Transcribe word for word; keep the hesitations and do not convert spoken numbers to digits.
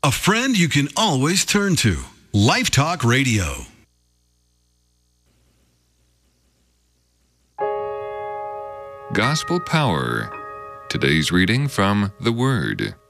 A friend you can always turn to. Life Talk Radio. Gospel Power. Today's reading from the Word.